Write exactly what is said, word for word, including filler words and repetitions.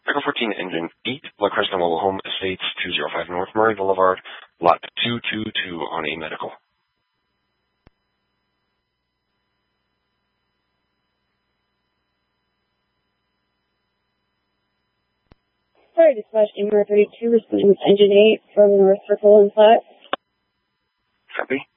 Echo fourteen, Engine eight, La Cresta Mobile Home Estates, two oh five North Murray Boulevard, Lot two two two on a medical. Sorry, dispatch Amber thirty-two, responding with Engine eight from North Circle and Flat. Copy.